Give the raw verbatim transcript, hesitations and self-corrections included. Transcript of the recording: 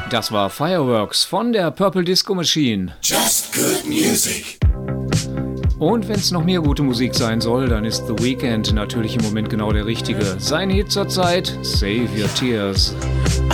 Das war Fireworks von der Purple Disco Machine. Just good music. Und wenn es noch mehr gute Musik sein soll, dann ist The Weeknd natürlich im Moment genau der Richtige. Sein Hit zur Zeit, Save Your Tears. I